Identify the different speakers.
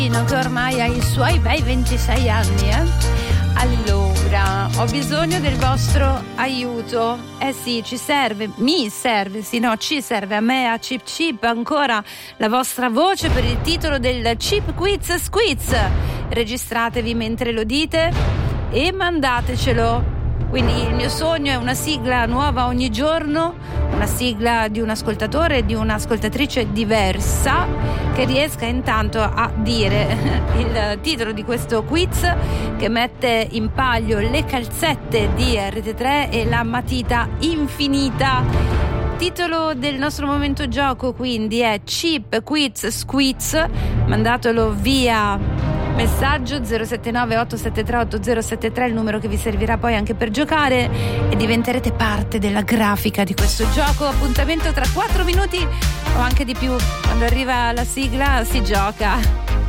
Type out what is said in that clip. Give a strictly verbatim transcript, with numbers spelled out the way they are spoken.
Speaker 1: che ormai ha i suoi bei ventisei anni, eh? Allora, ho bisogno del vostro aiuto. Eh sì, ci serve, mi serve, sì no, ci serve a me, a Chip Chip, ancora la vostra voce per il titolo del Chip Quiz Squiz. Registratevi mentre lo dite e mandatecelo. Quindi il mio sogno è una sigla nuova ogni giorno, una sigla di un ascoltatore e di un'ascoltatrice diversa che riesca intanto a dire il titolo di questo quiz che mette in palio le calzette di R T tre e la matita infinita. Titolo del nostro momento gioco quindi è Chip Quiz Squiz, mandatelo via messaggio zero sette nove otto sette tre otto zero sette tre, il numero che vi servirà poi anche per giocare e diventerete parte della grafica di questo gioco. Appuntamento tra quattro minuti o anche di più, quando arriva la sigla si gioca.